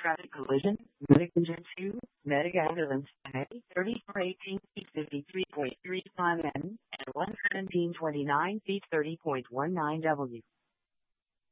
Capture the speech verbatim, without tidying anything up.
traffic collision, Medic Engine two, Medic Ambulance A, thirty-four eighteen feet fifty-three point three five N, and one seventeen twenty-nine feet thirty point one nine W.